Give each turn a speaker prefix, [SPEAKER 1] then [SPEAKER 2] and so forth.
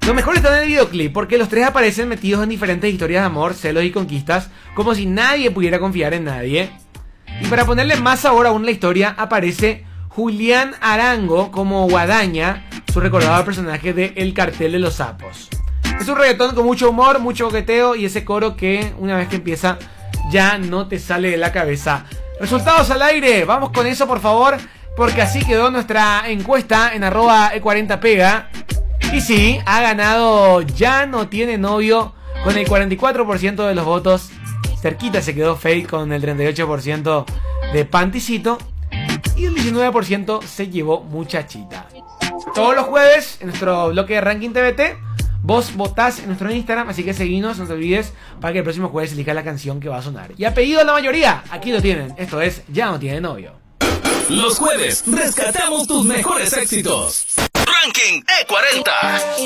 [SPEAKER 1] Lo mejor está en el videoclip, porque los tres aparecen metidos en diferentes historias de amor, celos y conquistas, como si nadie pudiera confiar en nadie. Y para ponerle más sabor aún a la historia, aparece Julián Arango como Guadaña, su recordado personaje de El Cartel de los Sapos. Es un reggaetón con mucho humor, mucho coqueteo y ese coro que una vez que empieza ya no te sale de la cabeza. Resultados al aire, vamos con eso por favor, porque así quedó nuestra encuesta en @E40pega. Y sí, ha ganado Ya No Tiene Novio con el 44% de los votos. Cerquita se quedó Fate con el 38% de Panticito. Y el 19% se llevó Muchachita. Todos los jueves en nuestro bloque de Ranking TBT vos votás en nuestro Instagram, así que seguinos, no te olvides, para que el próximo jueves elijas la canción que va a sonar. Y a pedido de la mayoría, aquí lo tienen. Esto es Ya No Tiene Novio.
[SPEAKER 2] Los jueves rescatamos tus mejores éxitos. Ranking E40.